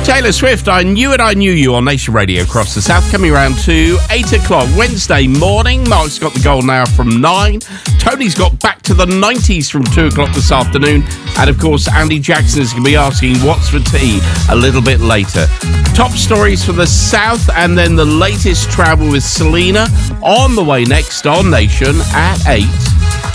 Taylor Swift, I Knew It, I Knew You on Nation Radio across the South, coming around to 8 o'clock Wednesday morning. Mark's got the golden hour from 9. Tony's got Back to the 90s from 2 o'clock this afternoon. And, of course, Andy Jackson is going to be asking what's for tea a little bit later. Top stories for the South and then the latest travel with Selena on the way next on Nation at 8.